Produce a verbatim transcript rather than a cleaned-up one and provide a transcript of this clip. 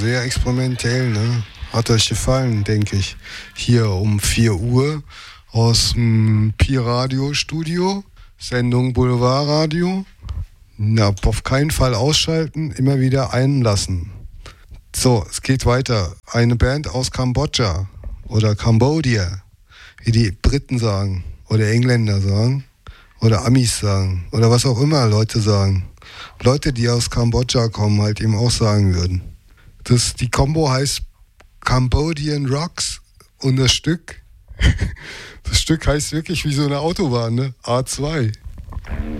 sehr experimentell, ne? Hat euch gefallen, denke ich. Hier um vier Uhr aus dem Pi-Radio-Studio, Sendung Boulevard-Radio. Na, auf keinen Fall ausschalten, immer wieder einlassen. So, es geht weiter. Eine Band aus Kambodscha oder Cambodia, wie die Briten sagen oder Engländer sagen oder Amis sagen oder was auch immer Leute sagen. Leute, die aus Kambodscha kommen, halt eben auch sagen würden. Das, die Combo heißt Cambodian Rocks und das Stück, das Stück heißt wirklich wie so eine Autobahn, ne? A zwei.